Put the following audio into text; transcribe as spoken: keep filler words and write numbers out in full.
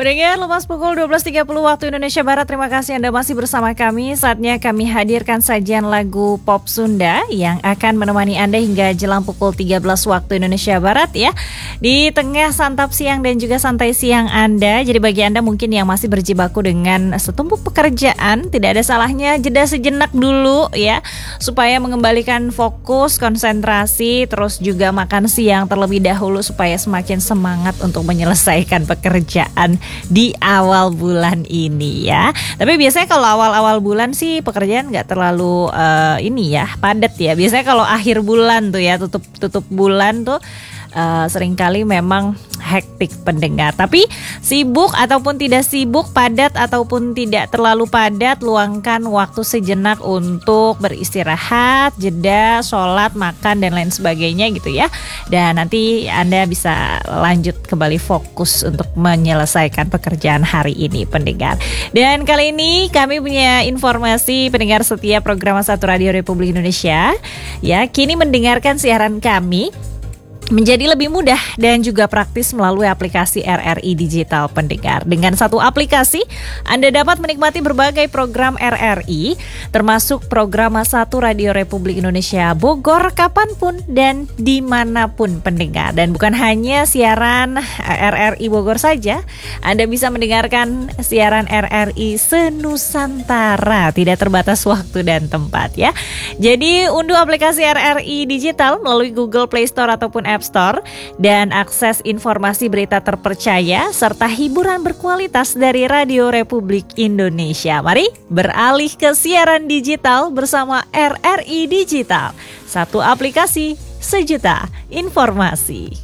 Pendengar, lepas pukul dua belas tiga puluh waktu Indonesia Barat, terima kasih Anda masih bersama kami. Saatnya kami hadirkan sajian lagu pop Sunda yang akan menemani Anda hingga jelang pukul tiga belas waktu Indonesia Barat ya. Di tengah santap siang dan juga santai siang Anda. Jadi bagi Anda mungkin yang masih berjibaku dengan setumpuk pekerjaan, tidak ada salahnya jeda sejenak dulu ya, supaya mengembalikan fokus, konsentrasi, terus juga makan siang terlebih dahulu supaya semakin semangat untuk menyelesaikan pekerjaan di awal bulan ini ya. Tapi biasanya kalau awal-awal bulan sih pekerjaan nggak terlalu uh, ini ya padat ya. Biasanya kalau akhir bulan tuh ya, tutup tutup bulan tuh uh, seringkali memang hektik pendengar. Tapi sibuk ataupun tidak sibuk, padat ataupun tidak terlalu padat, luangkan waktu sejenak untuk beristirahat, jeda, sholat, makan dan lain sebagainya gitu ya. Dan nanti Anda bisa lanjut kembali fokus untuk menyelesaikan pekerjaan hari ini pendengar. Dan kali ini kami punya informasi pendengar setia program satu Radio Republik Indonesia ya, kini mendengarkan siaran kami menjadi lebih mudah dan juga praktis melalui aplikasi R R I Digital pendengar. Dengan satu aplikasi, Anda dapat menikmati berbagai program R R I, termasuk program satu Radio Republik Indonesia Bogor kapanpun dan dimanapun pendengar. Dan bukan hanya siaran R R I Bogor saja, Anda bisa mendengarkan siaran R R I se-Nusantara, tidak terbatas waktu dan tempat ya. Jadi unduh aplikasi R R I Digital melalui Google Play Store ataupun App Store dan akses informasi berita terpercaya serta hiburan berkualitas dari Radio Republik Indonesia. Mari beralih ke siaran digital bersama R R I Digital. Satu aplikasi, sejuta informasi.